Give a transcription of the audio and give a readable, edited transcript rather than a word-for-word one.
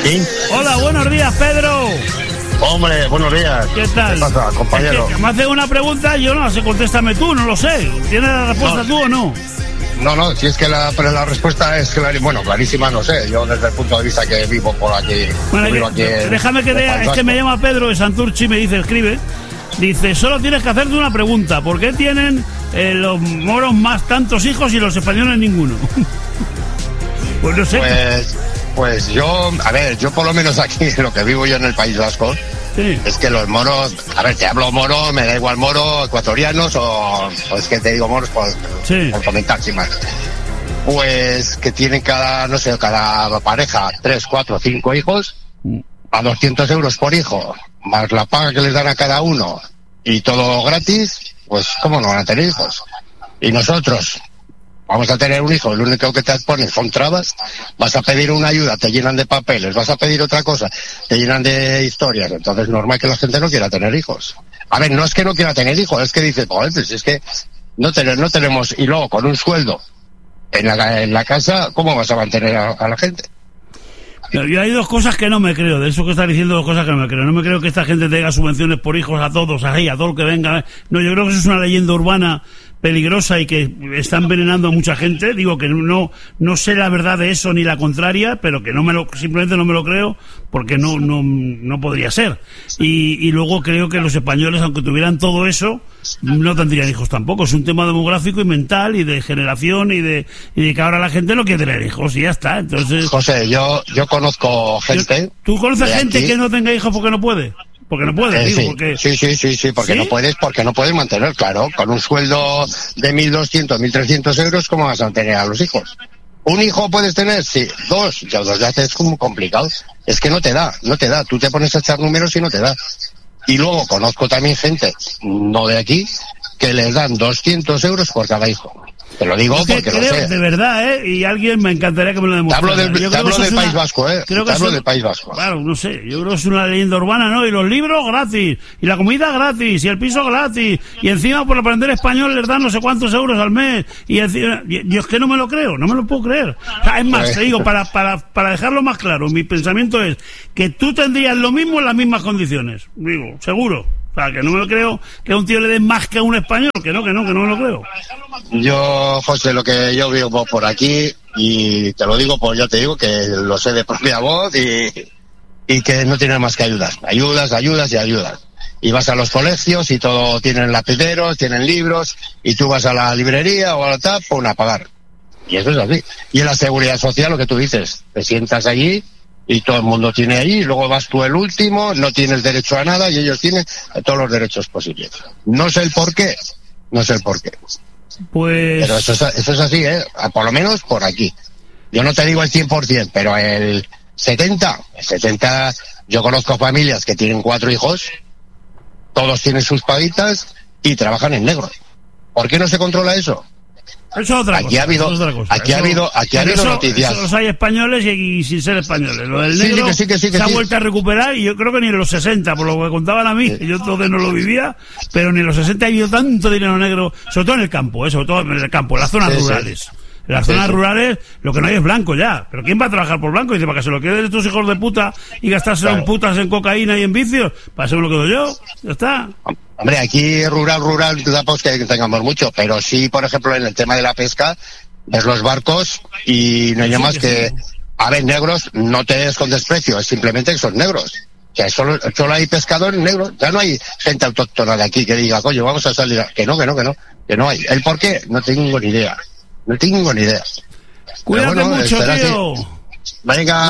¿Sí? Hola, buenos días, Pedro. Hombre, buenos días. ¿Qué tal? ¿Qué pasa, compañero? Es que me hace una pregunta y yo no sé, contéstame tú, no lo sé. ¿Tienes la respuesta tú o no? No, si es que la respuesta es clarísima, no sé. Yo desde el punto de vista que vivo por aquí... Bueno, vivo aquí déjame que lea, es que me llama Pedro de Santurchi y me dice, escribe. Dice, solo tienes que hacerte una pregunta. ¿Por qué tienen los moros más tantos hijos y los españoles ninguno? Pues no sé. Pues yo, a ver, yo por lo menos aquí, lo que vivo yo en el País Vasco, sí, es que los moros, a ver, te hablo moro, me da igual moro, ecuatorianos o es que te digo moros por comentar, sin más. Pues que tienen cada pareja 3, 4, 5 hijos, a 200 euros por hijo, más la paga que les dan a cada uno y todo gratis, pues ¿cómo no van a tener hijos? Y nosotros vamos a tener un hijo, lo único que te ponen son trabas, vas a pedir una ayuda, te llenan de papeles, vas a pedir otra cosa, te llenan de historias, entonces es normal que la gente no quiera tener hijos. A ver, no es que no quiera tener hijos, es que dice, pues es que no tenemos, y luego con un sueldo en la casa, ¿cómo vas a mantener a la gente? Yo hay dos cosas que no me creo, de eso que estás diciendo, dos cosas que no me creo. No me creo que esta gente tenga subvenciones por hijos a todos, a todo el que venga. No, yo creo que eso es una leyenda urbana peligrosa y que está envenenando a mucha gente. Digo que no sé la verdad de eso ni la contraria, pero que simplemente no me lo creo porque no podría ser. Y luego creo que los españoles, aunque tuvieran todo eso, no tendrían hijos tampoco. Es un tema demográfico y mental y de generación y de que ahora la gente no quiere tener hijos y ya está. Entonces, José, yo conozco gente. ¿Tú conoces gente que no tenga hijos porque no puede? Porque no puedes, digo, sí, porque... Sí, porque ¿Sí? porque no puedes mantener, claro, con un sueldo de 1.200, 1.300 euros, ¿cómo vas a mantener a los hijos? ¿Un hijo puedes tener? Sí. Dos ya es como complicado. Es que no te da, tú te pones a echar números y no te da. Y luego conozco también gente, no de aquí, que les dan 200 euros por cada hijo. Te lo digo porque creo, lo sé. De verdad, y alguien me encantaría que me lo demostrara. Te hablo del País Vasco, del País Vasco. Claro, no sé, yo creo que es una leyenda urbana, ¿no? Y los libros gratis, y la comida gratis, y el piso gratis, y encima por aprender español les dan no sé cuántos euros al mes, y encima, yo es que no me lo creo, no me lo puedo creer. O sea, es más, te digo, para dejarlo más claro, mi pensamiento es que tú tendrías lo mismo en las mismas condiciones, digo, seguro. O sea, que no me lo creo que a un tío le den más que a un español, que no me lo creo. Yo, José, lo que yo vivo por aquí, y te lo digo, pues ya te digo que lo sé de propia voz y que no tiene más que ayudas. Ayudas. Y vas a los colegios y todo, tienen lapideros, tienen libros, y tú vas a la librería o a la TAP, a pagar. Y eso es así. Y en la seguridad social, lo que tú dices, te sientas allí y todo el mundo tiene ahí, y luego vas tú el último, no tienes derecho a nada y ellos tienen todos los derechos posibles. No sé el por qué. Pues... Pero eso es así, por lo menos por aquí. Yo no te digo el 100%, pero el 70%, yo conozco familias que tienen 4 hijos, todos tienen sus paguitas y trabajan en negro. ¿Por qué no se controla eso? Eso es otra cosa. Aquí ha habido noticias. Los hay españoles y sin ser españoles. Lo del negro se ha vuelto a recuperar y yo creo que ni en los 60, por lo que contaban a mí, yo entonces no lo vivía, pero ni en los 60 ha habido tanto dinero negro, sobre todo en el campo, en las zonas rurales. En las zonas rurales lo que no hay es blanco ya. ¿Pero quién va a trabajar por blanco? Dice, para que se lo queden tus hijos de puta y gastárselo en putas, en cocaína y en vicios. Para eso me lo quedo yo. Ya está. Hombre, aquí rural, tampoco es que tengamos mucho, pero sí, por ejemplo, en el tema de la pesca, ves los barcos y no hay nada más que... A ver, negros, no te des con desprecio, es simplemente que son negros. Que solo hay pescadores negros, ya no hay gente autóctona de aquí que diga, coño, vamos a salir... Que no hay. ¿El por qué? No tengo ni idea. Cuídate mucho, tío. Venga.